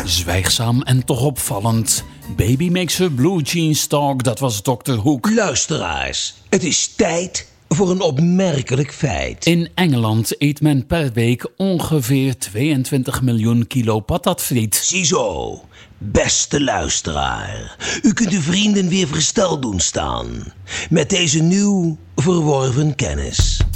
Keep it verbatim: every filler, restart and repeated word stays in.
Zwijgzaam en toch opvallend. Baby makes her blue jeans talk, dat was dokter Hoek. Luisteraars, het is tijd voor een opmerkelijk feit. In Engeland eet men per week ongeveer tweeëntwintig miljoen kilo patatfriet. Ziezo, beste luisteraar. U kunt uw vrienden weer versteld doen staan. Met deze nieuw verworven kennis.